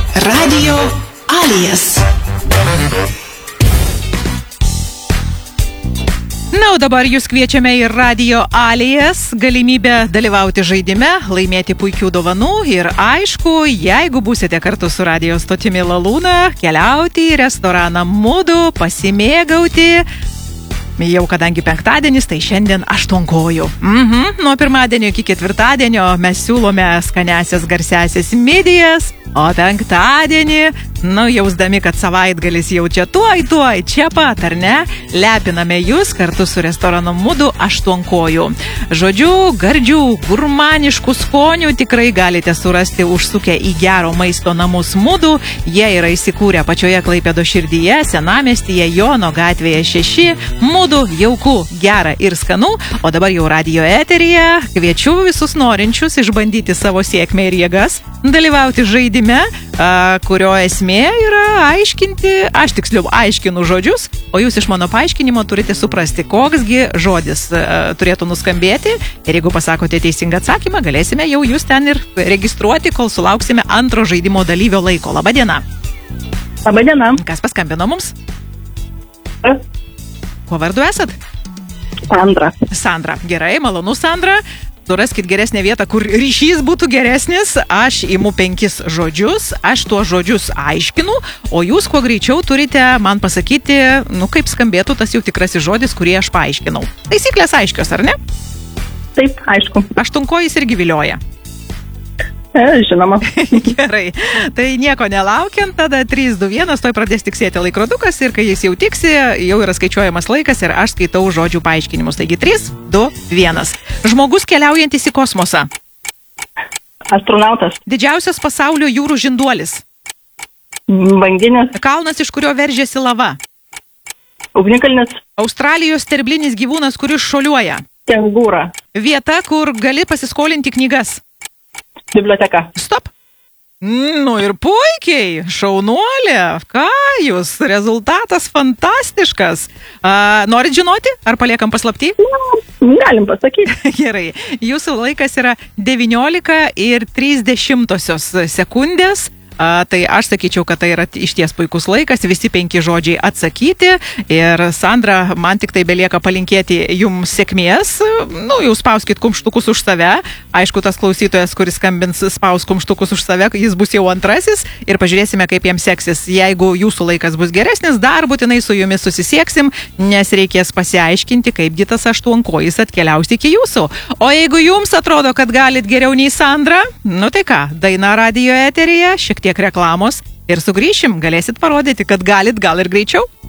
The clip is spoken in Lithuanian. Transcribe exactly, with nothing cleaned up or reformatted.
Radio Alijas. Na, o dabar jūs kviečiame į Radio Alijas galimybę dalyvauti žaidime, laimėti puikių dovanų ir aišku, jeigu būsite kartu su radio stotimi Lalūna, keliauti į restoraną Mudu, pasimėgauti. Jau kadangi penktadienis, tai šiandien aštuonkojų. Mhm. Nuo pirmadienio iki ketvirtadienio mes siūlome skaniasias garsiasias midijas, o penktadienį, nu, jausdami, kad savaitgalis jau čia tuoj, tuoj, čia pat, ar ne, lepiname jūs kartu su restoranu Mudu aštuonkojų. Žodžiu, gardžių, gurmaniškų skonių tikrai galite surasti užsukę į gero maisto namus Mudu. Jie yra įsikūrę pačioje Klaipėdos širdyje, Senamiestyje, Jono gatvėje šeši. Mudu jauku, gera ir skanu. O dabar jau radio eteryje kviečiu visus norinčius išbandyti savo sėkmę ir jėgas, dalyvauti žaidime, kurio esmė yra aiškinti, aš tiksliau aiškinu žodžius, o jūs iš mano paaiškinimo turite suprasti, koksgi žodis turėtų nuskambėti. Ir jeigu pasakote teisingą atsakymą, galėsime jau jūs ten ir registruoti, kol sulauksime antro žaidimo dalyvio laiko. Labadiena. Labadiena. Kas paskambino mums? A. Kuo vardu esat? Sandra. Sandra. Gerai, malonu, Sandra. Suraskit geresnę vietą, kur ryšys būtų geresnis. Aš imu penkis žodžius, aš tuos žodžius aiškinu, o jūs kuo greičiau turite man pasakyti, nu, kaip skambėtų tas jau tikrasis žodis, kurį aš paaiškinau. Taisyklės aiškios, ar ne? Taip, aišku. Aštuonkojis irgi vilioja. E, žinoma. Gerai, tai nieko nelaukiant, tada trys, du, vienas, toj pradės tiksėti laikrodukas ir kai jis jau tiksi, jau yra skaičiuojamas laikas ir aš skaitau žodžių paaiškinimus. Taigi trys, du, vienas. Žmogus keliaujantis į kosmosą. Astronautas. Didžiausias pasaulio jūrų žinduolis. Banginis. Kalnas, iš kurio veržiasi lava. Ugnikalnis. Australijos sterblinis gyvūnas, kuris šuoliuoja. Kengūra. Vieta, kur gali pasiskolinti knygas. Biblioteka. Stop. Nu ir puikiai, šaunuolė, ką jūs, rezultatas fantastiškas. A, norit žinoti, ar paliekam paslaptį? Na, galim pasakyti. Gerai, jūsų laikas yra devyniolika ir trys dešimtosios sekundės. A, tai aš sakyčiau, kad tai yra išties puikus laikas, visi penki žodžiai atsakyti. Ir Sandra, man tik tai belieka palinkėti jums sėkmės. Nu, jau spauskit kumštukus už save. Aišku, tas klausytojas, kuris skambins, spaus kumštukus už save, jis bus jau antrasis. Ir pažiūrėsime, kaip jiems seksis. Jeigu jūsų laikas bus geresnis, dar būtinai su jumis susisieksim, nes reikės pasiaiškinti, kaipgi tas aštuonkojis atkeliaus iki jūsų. O jeigu jums atrodo, kad galit geriau nei Sandra, nu tai ką, daina radio eteryje, šiek tiek reklamos ir sugrįšim, galėsit parodyti, kad galit gal ir greičiau.